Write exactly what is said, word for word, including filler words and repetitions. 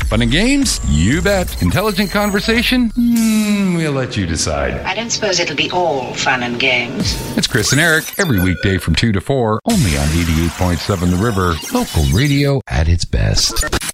Fun and games? You bet. Intelligent conversation? Mm, we'll let you decide. I don't suppose it'll be all fun and games. It's Chris and Eric every weekday from two to four, only on eighty-eight point seven The River. Local radio at its best.